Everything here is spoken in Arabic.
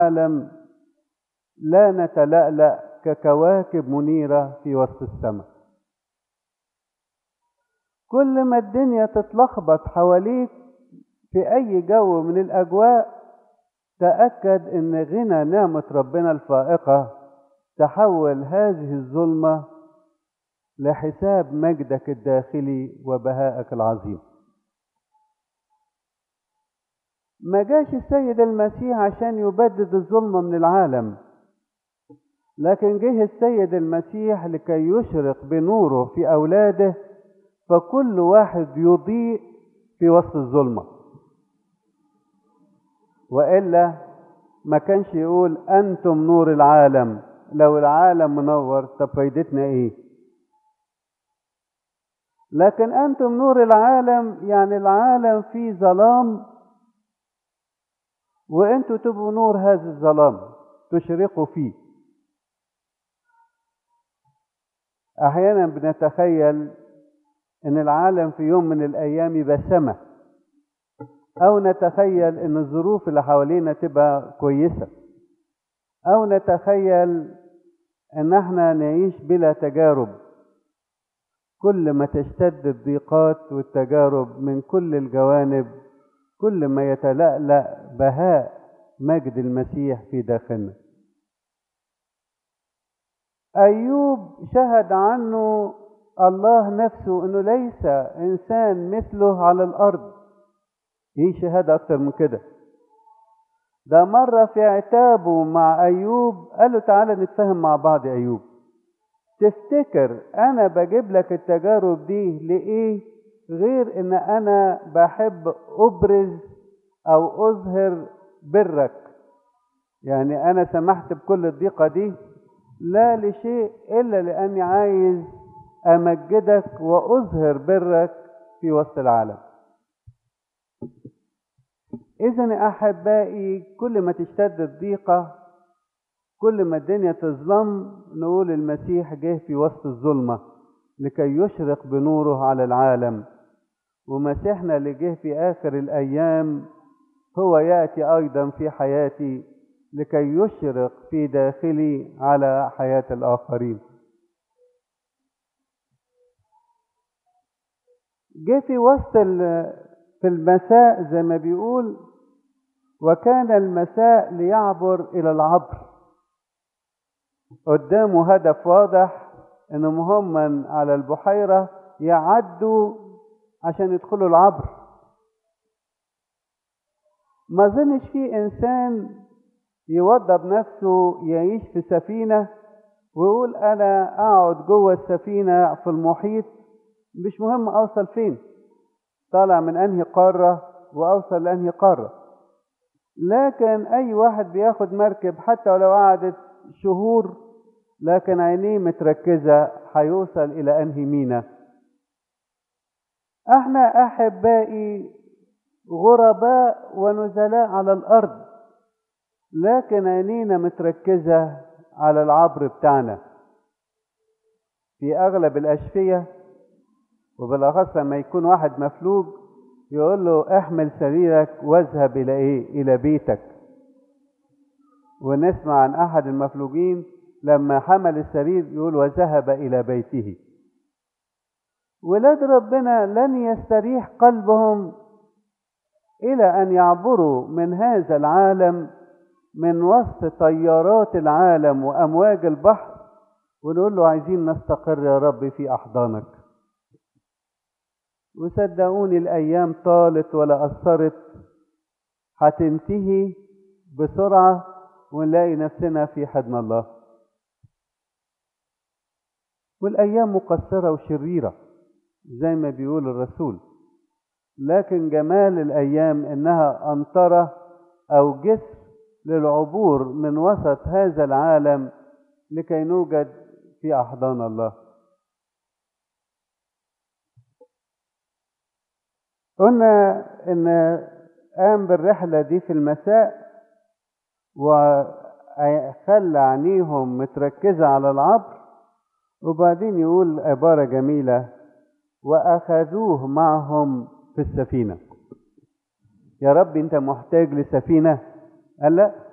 العالم لا نتلألأ ككواكب منيرة في وسط السماء. كل ما الدنيا تتلخبط حواليك في أي جو من الأجواء، تأكد إن غنى نعمة ربنا الفائقة تحول هذه الظلمة لحساب مجدك الداخلي وبهائك العظيم. ما جاش السيد المسيح عشان يبدد الظلمة من العالم، لكن جه السيد المسيح لكي يشرق بنوره في أولاده، فكل واحد يضيء في وسط الظلمة. وإلا ما كانش يقول أنتم نور العالم. لو العالم منور طب فايدتنا إيه؟ لكن أنتم نور العالم، يعني العالم فيه ظلام وأنتم تبقوا نور هذا الظلام تشرقوا فيه. أحيانا بنتخيل إن العالم في يوم من الأيام يبقى سما، أو نتخيل إن الظروف اللي حوالينا تبقى كويسة، أو نتخيل إن احنا نعيش بلا تجارب. كل ما تشتد الضيقات والتجارب من كل الجوانب، كل ما يتلألأ بهاء مجد المسيح في داخلنا. أيوب شهد عنه الله نفسه إنه ليس إنسان مثله على الأرض. إيه شهادة أكتر من كده؟ ده مرة في عتابه مع أيوب قال له تعالى نتفاهم مع بعض يا أيوب. تفتكر أنا بجيب لك التجارب دي لإيه غير إن أنا بحب أبرز أو أظهر برك؟ يعني أنا سمحت بكل الضيقة دي لا لشيء إلا لأني عايز أمجدك وأظهر برك في وسط العالم. إذن أحبائي، كل ما تشتد الضيقة، كل ما الدنيا تظلم، نقول المسيح جه في وسط الظلمة لكي يشرق بنوره على العالم. ومسيحنا اللي جه في آخر الأيام هو يأتي أيضا في حياتي لكي يشرق في داخلي على حياة الآخرين. جه في وسط في المساء زي ما بيقول، وكان المساء ليعبر إلى العبر. قدامه هدف واضح إنهم هم على البحيرة يعدوا عشان يدخلوا العبر. ما ظنش فيه إنسان يوضب نفسه يعيش في سفينة ويقول أنا أقعد جوه السفينة في المحيط، مش مهم أوصل فين، طالع من أنهي قارة وأوصل لأنهي قارة. لكن أي واحد بياخد مركب حتى ولو قعدت شهور لكن عينيه متركزة هيوصل إلى أنهي مينا. احنا أحبائي غرباء ونزلاء على الأرض، لكن عينينا متركزة على العبر بتاعنا. في أغلب الأشفية وبالأخص لما يكون واحد مفلوج يقول له احمل سريرك واذهب إلى إيه؟ إلى بيتك. ونسمع عن أحد المفلوجين لما حمل السرير يقول وذهب إلى بيته. ولاد ربنا لن يستريح قلبهم إلى أن يعبروا من هذا العالم من وسط طيارات العالم وأمواج البحر ونقول له عايزين نستقر يا رب في أحضانك. وصدقوني الأيام طالت ولا أثرت، هتنتهي بسرعة ونلاقي نفسنا في حضن الله. والأيام مقصرة وشريرة زي ما بيقول الرسول، لكن جمال الأيام إنها أنطرة أو جسر للعبور من وسط هذا العالم لكي نوجد في أحضان الله. قلنا إن قام بالرحلة دي في المساء وخلى عينيهم متركزة على العبر، وبعدين يقول عبارة جميلة وأخذوه معهم في السفينة. يا رب أنت محتاج لسفينة؟ قال لا،